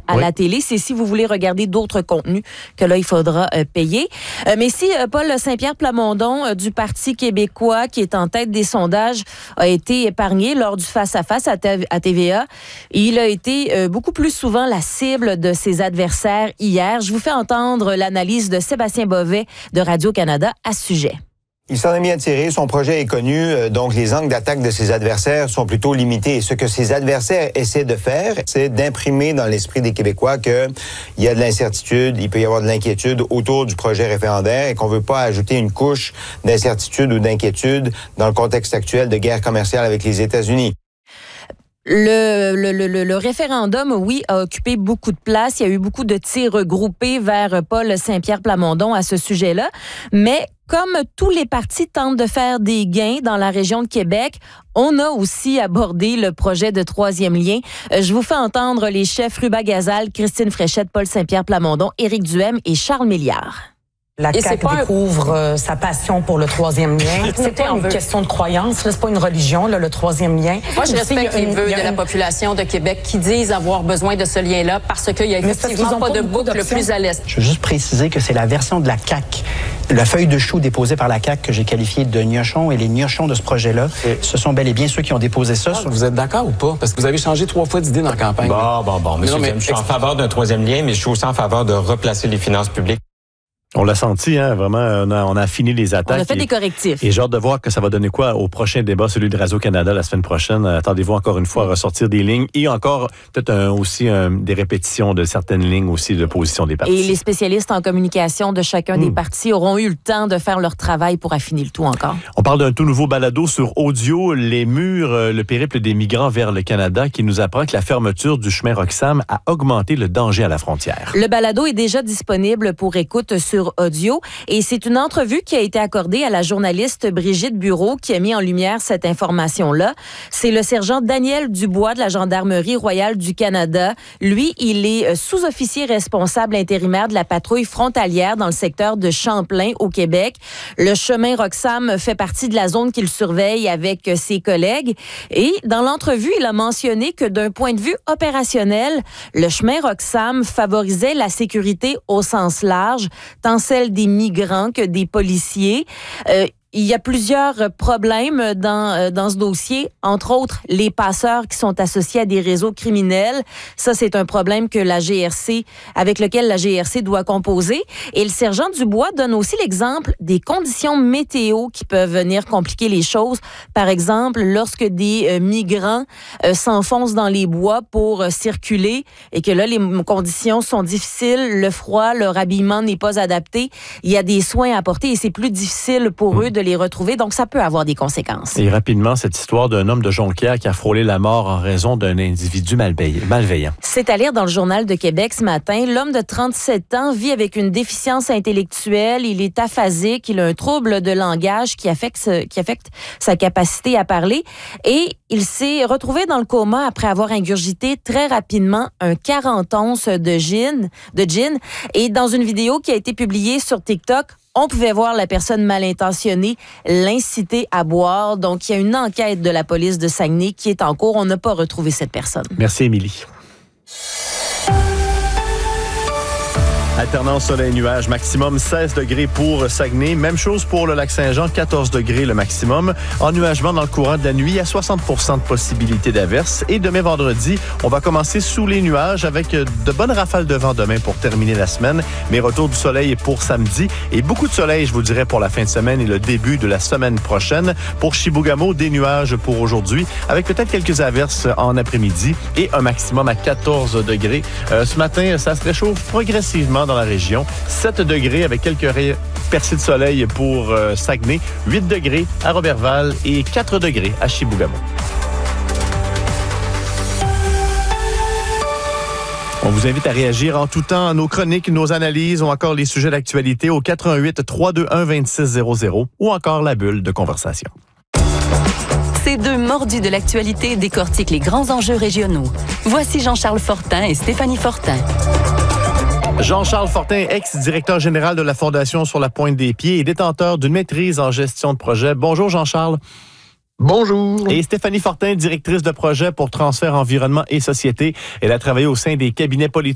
à la télé. C'est si vous voulez regarder d'autres contenus que là, il faudra payer. Mais si Paul Saint-Pierre Plamondon du Parti québécois, qui est en tête des sondages, a été épargné lors du face-à-face à TVA, il a été beaucoup plus souvent la cible de ses adversaires hier. Je vous fais entendre l'analyse de Sébastien Bovet de Radio-Canada à ce sujet. Il s'en est bien tiré, son projet est connu, donc les angles d'attaque de ses adversaires sont plutôt limités. Et ce que ses adversaires essaient de faire, c'est d'imprimer dans l'esprit des Québécois qu'il y a de l'incertitude, il peut y avoir de l'inquiétude autour du projet référendaire et qu'on veut pas ajouter une couche d'incertitude ou d'inquiétude dans le contexte actuel de guerre commerciale avec les États-Unis. Le référendum, oui, a occupé beaucoup de place. Il y a eu beaucoup de tirs regroupés vers Paul Saint-Pierre Plamondon à ce sujet-là. Mais comme tous les partis tentent de faire des gains dans la région de Québec, on a aussi abordé le projet de troisième lien. Je vous fais entendre les chefs Ruba Gazal, Christine Fréchette, Paul Saint-Pierre Plamondon, Éric Duhem et Charles Milliard. La CAQ découvre sa passion pour le troisième lien. C'est pas une question de croyance, c'est pas une religion, là, le troisième lien. Moi, je respecte les vœux de la population de Québec qui disent avoir besoin de ce lien-là parce qu'il y a effectivement pas de boucle plus à l'est. Je veux juste préciser que c'est la version de la CAQ, la feuille de chou déposée par la CAQ que j'ai qualifiée de gnochon, et les gnochons de ce projet-là, ce sont bel et bien ceux qui ont déposé ça. Vous êtes d'accord ou pas? Parce que vous avez changé 3 fois d'idée dans la campagne. Bon. Monsieur, je suis en faveur d'un troisième lien, mais je suis aussi en faveur de replacer les finances publiques. On l'a senti, hein, vraiment, on a affiné les attaques. On a fait des correctifs. Et j'ai hâte de voir que ça va donner quoi au prochain débat, celui de Radio-Canada la semaine prochaine. Attendez-vous encore une fois à ressortir des lignes et encore peut-être aussi des répétitions de certaines lignes aussi de position des partis. Et les spécialistes en communication de chacun des partis auront eu le temps de faire leur travail pour affiner le tout encore. On parle d'un tout nouveau balado sur audio, Les Murs, le périple des migrants vers le Canada, qui nous apprend que la fermeture du chemin Roxham a augmenté le danger à la frontière. Le balado est déjà disponible pour écoute sur audio et c'est une entrevue qui a été accordée à la journaliste Brigitte Bureau qui a mis en lumière cette information-là. C'est le sergent Daniel Dubois de la Gendarmerie royale du Canada. Lui, il est sous-officier responsable intérimaire de la patrouille frontalière dans le secteur de Champlain au Québec. Le chemin Roxham fait partie de la zone qu'il surveille avec ses collègues et dans l'entrevue, il a mentionné que d'un point de vue opérationnel, le chemin Roxham favorisait la sécurité au sens large, tant celle des migrants que des policiers. Il y a plusieurs problèmes dans ce dossier, entre autres les passeurs qui sont associés à des réseaux criminels. Ça, c'est un problème que avec lequel la GRC doit composer. Et le sergent Dubois donne aussi l'exemple des conditions météo qui peuvent venir compliquer les choses. Par exemple, lorsque des migrants s'enfoncent dans les bois pour circuler et que là, les conditions sont difficiles, le froid, leur habillement n'est pas adapté, il y a des soins à apporter et c'est plus difficile pour eux de les retrouver, donc ça peut avoir des conséquences. Et rapidement, cette histoire d'un homme de Jonquière qui a frôlé la mort en raison d'un individu malveillant. C'est à lire dans le Journal de Québec ce matin. L'homme de 37 ans vit avec une déficience intellectuelle, il est aphasique, il a un trouble de langage qui affecte sa capacité à parler et il s'est retrouvé dans le coma après avoir ingurgité très rapidement un 40 onces de gin. Et dans une vidéo qui a été publiée sur TikTok, on pouvait voir la personne mal intentionnée l'inciter à boire. Donc, il y a une enquête de la police de Saguenay qui est en cours. On n'a pas retrouvé cette personne. Merci, Émilie. Alternance soleil-nuage, maximum 16 degrés pour Saguenay. Même chose pour le Lac-Saint-Jean, 14 degrés le maximum. Ennuagement dans le courant de la nuit, à 60% de possibilité d'averse. Et demain vendredi, on va commencer sous les nuages avec de bonnes rafales de vent demain pour terminer la semaine. Mais retour du soleil pour samedi et beaucoup de soleil, je vous dirais, pour la fin de semaine et le début de la semaine prochaine. Pour Chibougamau, des nuages pour aujourd'hui avec peut-être quelques averses en après-midi et un maximum à 14 degrés. Ce matin, ça se réchauffe progressivement dans la région. 7 degrés avec quelques percées de soleil pour Saguenay, 8 degrés à Roberval et 4 degrés à Chibougamau. On vous invite à réagir en tout temps à nos chroniques, nos analyses ou encore les sujets d'actualité au 88-321-2600 ou encore la bulle de conversation. Ces deux mordus de l'actualité décortiquent les grands enjeux régionaux. Voici Jean-Charles Fortin et Stéphanie Fortin. Jean-Charles Fortin, ex-directeur général de la Fondation Sur la Pointe des Pieds et détenteur d'une maîtrise en gestion de projet. Bonjour Jean-Charles. Bonjour. Et Stéphanie Fortin, directrice de projet pour Transfert Environnement et Société. Elle a travaillé au sein des cabinets politiques